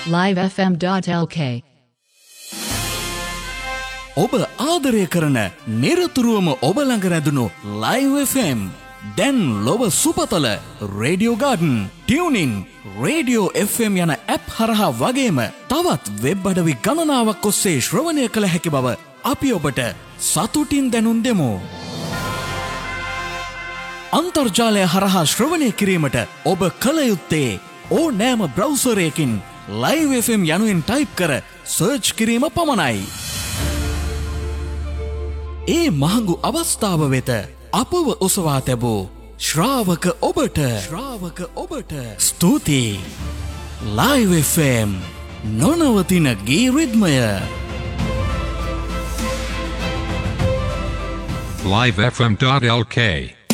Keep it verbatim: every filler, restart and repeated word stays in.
live f m dot l k ඔබ ආදරය කරන නිරතුරුවම ඔබ ළඟ රැඳුණු Live එෆ් එම් දැන් ලොව සුපතල radio garden tuning radio F M යන ඇප් හරහා වගේම තවත් වෙබ් අඩවි ගණනාවක් ඔස්සේ ශ්‍රවණය කළ හැකි බව අපි ඔබට සතුටින් දැනුම් දෙමු. අන්තර්ජාලය හරහා ශ්‍රවණය කිරීමට ඔබ කළ යුත්තේ ඕනෑම බ්‍රවුසරයකින් Live එෆ් එම් යනුවෙන් ටයිප් කර සර්ච් කිරීම පමණයි. ඒ මහඟු අවස්ථාව වෙත අපව ඔසවා තැබූ ශ්‍රාවක ඔබට ශ්‍රාවක ඔබට ස්තුතියි. Live එෆ් එම් නොනවතින ගී රිද්මය. live f m dot l k